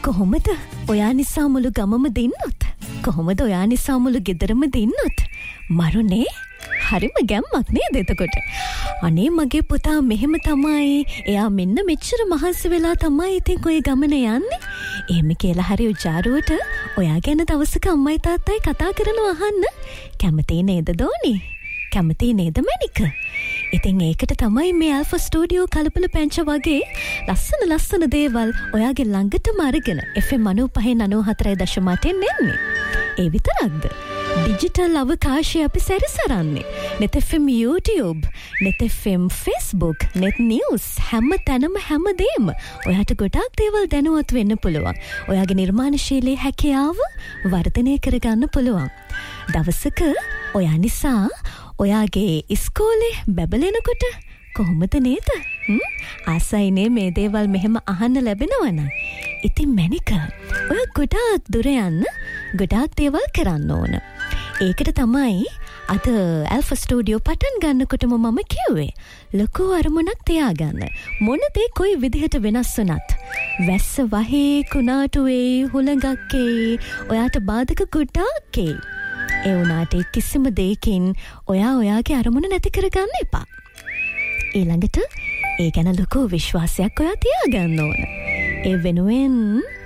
කොහොමද ඔයා නිසා මුළු ගමම දින්නොත්? කොහොමද ඔයා නිසා මුළු ගෙදරම දින්නොත්? මරුනේ හරිම ගැම්මක් නේද එතකොට? අනේ මගේ පුතා මෙහෙම තමයි. එයා මෙන්න මෙච්චර මහන්සි වෙලා තමයි ඉතින් ඔය ගමන යන්නේ. එහෙම කියලා හරි උජාරුවට ඔයා ගැන දවසක අම්මයි තාත්තයි කතා කරනවා අහන්න. කැමති නේද දෝනි? කැමති නේද මැනික? ඉතින් ඒකට තමයි මේ ඇල්ෆා ස්ටුඩියෝ කලබල පැංච වගේ ලස්සන දේවල් ඔයාගේ ළඟටම අරගෙන FM 95.94.8 එන්නේ. ඒ විතරක්ද? ඩිජිටල් අවකාශය අපි සැරිසරන්නේ. net FM YouTube, net FM Facebook, net news හැම තැනම හැමදේම ඔයාට ගොඩාක් දේවල් දැනුවත් වෙන්න පුළුවන්. ඔයාගේ නිර්මාණශීලී හැකියාව වර්ධනය කරගන්න පුළුවන්. දවසක ඔයා නිසා ඔයාගේ ඉස්කෝලේ බැබලෙනකොට කොහොමද නේද? ආසයිනේ මේ දේවල් මෙහෙම අහන්න ලැබෙනවනම්. ඉතින් මැනික ඔය ගොඩාක් දුර යන්න ගොඩාක් දේවල් කරන්න ඕන. ඒකට තමයි අද ඇල්ෆා ස්ටුඩියෝ පටන් ගන්නකොටම මම කිව්වේ ලොකු අරමුණක් තියාගන්න. මොන දේ කොයි විදිහට වෙනස් වුණත් වැස්ස වහේ කුණාටුවේ හුළඟක්කේ ඔයාට බාධක ගොඩාක් ඒ වුණාට කිසිම දෙයකින් ඔයාගේ අරමුණ නැති කරගන්න එපා. ඊළඟට ඒ ගැන ලොකු විශ්වාසයක් ඔයා තියාගන්න ඕන. ඒ වෙනුවෙන්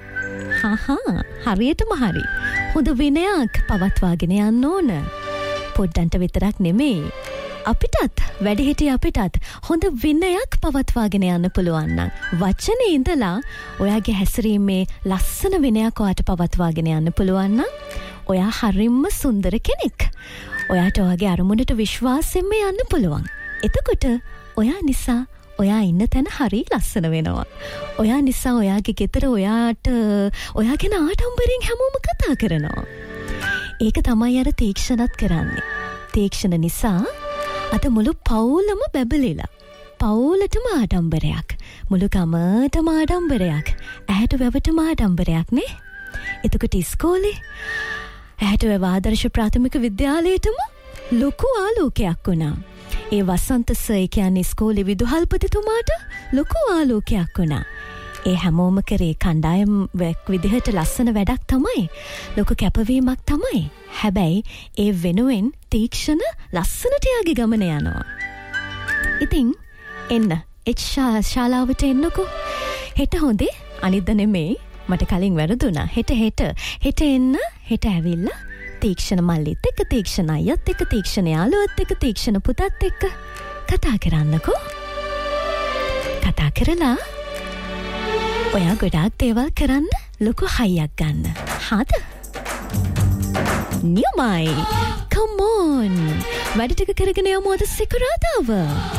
හරියටම හරි හොඳ විනයක් පවත්වාගෙන යන්න ඕන. පොඩ්ඩන්ට විතරක් නෙමෙයි අපිටත් වැඩිහිටිය අපිටත් හොඳ විනයක් පවත්වාගෙන යන්න පුළුවන් නම් වචනේ ඉඳලා ඔයාගේ හැසිරීමේ ලස්සන විනයක් ඔයාට පවත්වාගෙන යන්න පුළුවන් නම් ඔයා හරිම සුන්දර කෙනෙක්. ඔයාට ඔයාගේ අරමුණට විශ්වාසයෙන්ම යන්න පුළුවන්. එතකොට ඔයා නිසා ඔයා ඉන්න තැන හරි ලස්සන වෙනවා. ඔයා නිසා ඔයාගේ ගෙදර ඔයාට ඔයා ගැන ආඩම්බරෙන් හැමෝම කතා කරනවා. ඒක තමයි අර තීක්ෂණත් කරන්නේ. තීක්ෂණ නිසා අද මුළු පවුලම බැබලෙලා. පවුලටම ආඩම්බරයක්. මුළු ගමටම ආඩම්බරයක්. ඇහැට වැවටම ආඩම්බරයක් නේ. එතකොට ඉස්කෝලේ ඇහැට වැව ආදර්ශ ප්‍රාථමික විද්‍යාලයටම ලොකු ආලෝකයක් වුණා. ඒ වසන්ත සර් කියන්නේ ඉස්කෝලේ විදුහල්පතිතුමාට ලොකු ආලෝකයක් වුණා. ඒ හැමෝම කරේ කණ්ඩායම් විදිහට ලස්සන වැඩක් තමයි. ලොකු කැපවීමක් තමයි. හැබැයි ඒ වෙනුවෙන් තීක්ෂණ ලස්සනට යාගේ ගමන යනවා. ඉතින් එන්න ශාලාවට එන්නකෝ. හෙට හොඳේ අනිද්දා නෙමෙයි. මට කලින් වැරදුනා. හෙට එන්න. හෙට ඇවිල්ලා තීක්ෂණ මල්ලිත් එක්ක තීක්ෂණ අයියත් එක්ක තීක්ෂණ යාළුවත් එක්ක තීක්ෂණ පුතත් එක්ක කතා කරන්නකෝ. කතා කරලා ඔයා ගොඩාක් දේවල් කරන්න ලොකු හයියක් ගන්න. හරිද? නියමයි. Come on. වැඩ ටික කරගෙන යමු අද සිකුරාදාව.